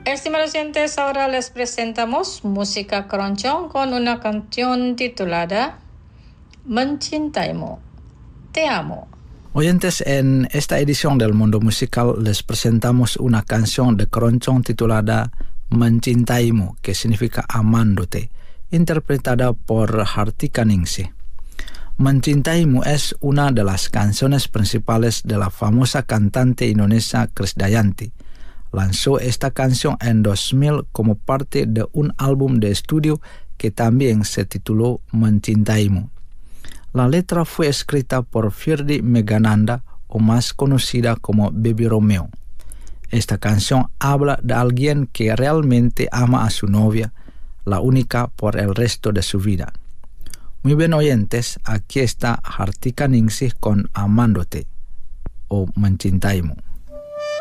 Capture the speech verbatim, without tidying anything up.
Estimados oyentes, ahora les presentamos música keroncong con una canción titulada Mencintaimu. Te amo. Oyentes, en esta edición del Mundo Musical les presentamos una canción de keroncong titulada Mencintaimu, que significa amándote, interpretada por Hartika Ningsih. Mencintaimu es una de las canciones principales de la famosa cantante indonesia Krisdayanti. Lanzó esta canción en dos mil como parte de un álbum de estudio que también se tituló Mencintaimu. La letra fue escrita por Firdy Megananda, o más conocida como Baby Romeo. Esta canción habla de alguien que realmente ama a su novia, la única por el resto de su vida. Muy bien, oyentes, aquí está Hartika Ningsih con Amándote o Mencintaimu.